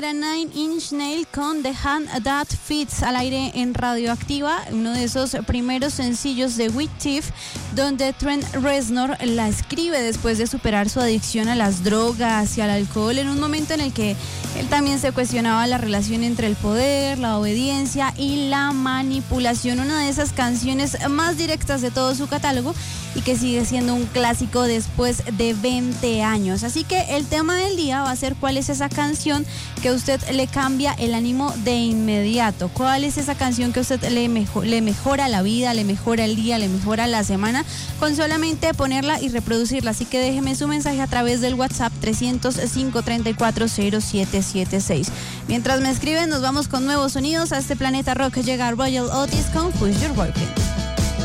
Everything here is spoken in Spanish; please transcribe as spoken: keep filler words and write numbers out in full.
Nine Inch Nail con The Hand That Fits al aire en Radioactiva, uno de esos primeros sencillos de With Thief, donde Trent Reznor la escribe después de superar su adicción a las drogas y al alcohol, en un momento en el que él también se cuestionaba la relación entre el poder, la obediencia y la manipulación. Una de esas canciones más directas de todo su catálogo y que sigue siendo un clásico después de veinte años. Así que el tema del día va a ser cuál es esa canción que a usted le cambia el ánimo de inmediato. ¿Cuál es esa canción que a usted le, mejo- le mejora la vida, le mejora el día, le mejora la semana con solamente ponerla y reproducirla? Así que déjeme su mensaje a través del WhatsApp trescientos cinco, treinta y cuatro, cero siete siete seis. Mientras me escriben, nos vamos con nuevos sonidos a este Planeta Rock. Llega Royal Otis con Push Your Boyfriend.